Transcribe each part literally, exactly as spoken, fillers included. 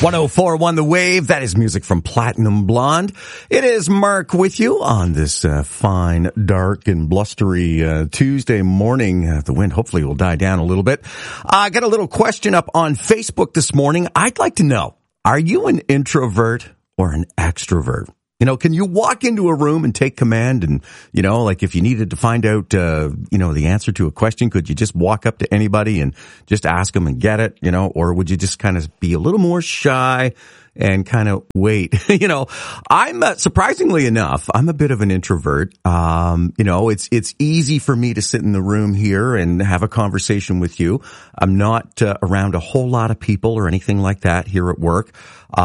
one oh four point one The Wave. That is music from Platinum Blonde. It is Mark with you on this uh, fine, dark, and blustery uh, Tuesday morning. Uh, the wind hopefully will die down a little bit. I uh, got a little question up on Facebook this morning. I'd like to know, are you an introvert or an extrovert? You know, can you walk into a room and take command and, you know, like if you needed to find out, uh, you know, the answer to a question, could you just walk up to anybody and just ask them and get it, you know, or would you just kind of be a little more shy and kind of wait? You know, I'm uh, surprisingly enough, I'm a bit of an introvert. Um, you know, it's, it's easy for me to sit in the room here and have a conversation with you. I'm not uh, around a whole lot of people or anything like that here at work.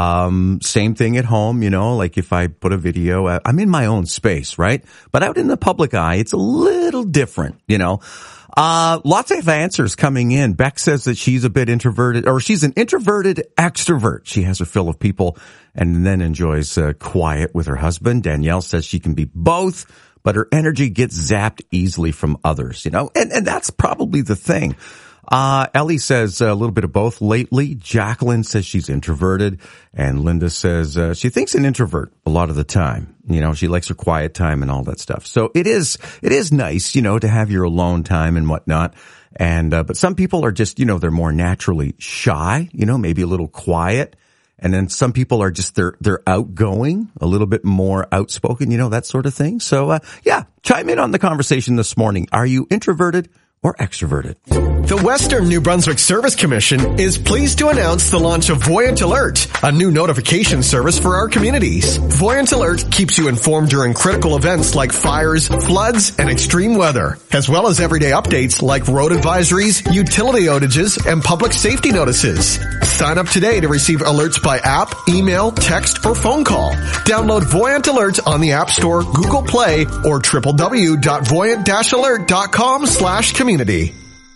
Um, same thing at home, you know, like if I put a video, uh, I'm in my own space, right? But out in the public eye, it's a little different, you know. Uh, lots of answers coming in. Beck says that she's a bit introverted, or she's an introverted extrovert. She has her fill of people and then enjoys uh, quiet with her husband. Danielle says she can be both, but her energy gets zapped easily from others, you know, and, and that's probably the thing. Uh, Ellie says a little bit of both lately. Jacqueline says she's introverted, and Linda says uh, she thinks an introvert a lot of the time. You know, she likes her quiet time and all that stuff. So it is, it is nice, you know, to have your alone time and whatnot. And, uh, but some people are just, you know, they're more naturally shy, you know, maybe a little quiet. And then some people are just, they're, they're outgoing, a little bit more outspoken, you know, that sort of thing. So, uh, yeah, chime in on the conversation this morning. Are you introverted or extroverted? The Western New Brunswick Service Commission is pleased to announce the launch of Voyant Alert, a new notification service for our communities. Voyant Alert keeps you informed during critical events like fires, floods, and extreme weather, as well as everyday updates like road advisories, utility outages, and public safety notices. Sign up today to receive alerts by app, email, text, or phone call. Download Voyant Alert on the App Store, Google Play, or w w w dot voyant dash alert dot com slash community.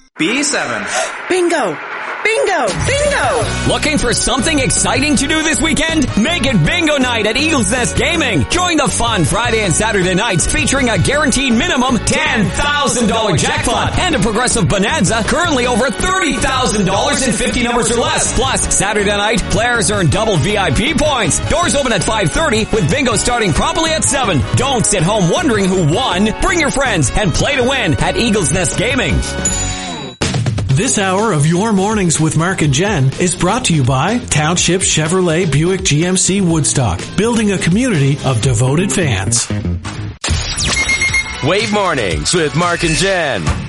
B seven. Bingo! Bingo! Bingo! Looking for something exciting to do this weekend? Make it Bingo Night at Eagles Nest Gaming. Join the fun Friday and Saturday nights featuring a guaranteed minimum ten thousand dollars jackpot and a progressive bonanza currently over thirty thousand dollars in fifty numbers or less. Plus, Saturday night, players earn double V I P points. Doors open at five thirty with bingo starting promptly at seven. Don't sit home wondering who won. Bring your friends and play to win at Eagles Nest Gaming. This hour of Your Mornings with Mark and Jen is brought to you by Township Chevrolet Buick G M C Woodstock, building a community of devoted fans. Wave Mornings with Mark and Jen.